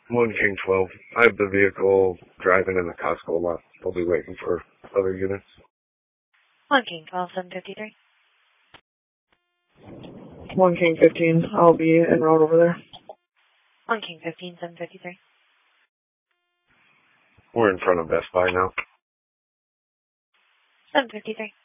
1 King 12. I have the vehicle driving in the Costco lot. I'll be waiting for other units. 1 King 12, 753. 1 King 15. I'll be en route over there. 1 King 15, 753. We're in front of Best Buy now. 753.